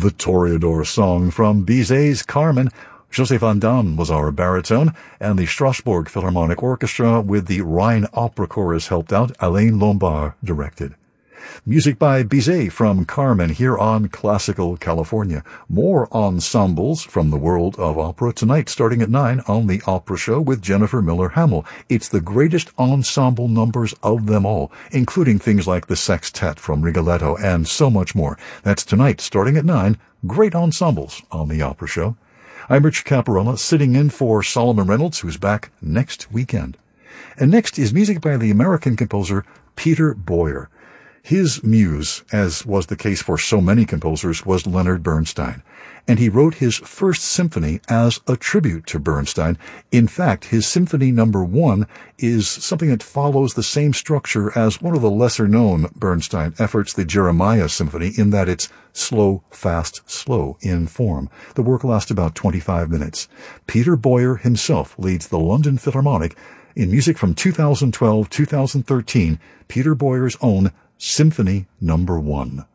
The Toreador song from Bizet's Carmen. José Van Damme was our baritone, and the Strasbourg Philharmonic Orchestra with the Rhine Opera Chorus helped out. Alain Lombard directed. Music by Bizet from Carmen here on Classical California. More ensembles from the world of opera tonight starting at 9 on The Opera Show with Jennifer Miller Hamill. It's the greatest ensemble numbers of them all, including things like the Sextet from Rigoletto and so much more. That's tonight starting at 9. Great ensembles on The Opera Show. I'm Rich Caparella, sitting in for Solomon Reynolds, who's back next weekend. And next is music by the American composer Peter Boyer. His muse, as was the case for so many composers, was Leonard Bernstein, and he wrote his first symphony as a tribute to Bernstein. In fact, his Symphony No. 1 is something that follows the same structure as one of the lesser-known Bernstein efforts, the Jeremiah Symphony, in that it's slow, fast, slow in form. The work lasts about 25 minutes. Peter Boyer himself leads the London Philharmonic in music from 2012-2013, Peter Boyer's own Symphony No. 1.